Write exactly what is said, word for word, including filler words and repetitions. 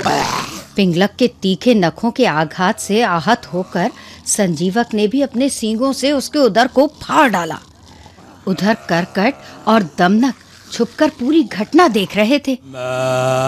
पिंगलक के तीखे नखों के आघात से आहत होकर संजीवक ने भी अपने सींगों से उसके उदर को फाड़ डाला। उधर करकट और दमनक छुपकर पूरी घटना देख रहे थे।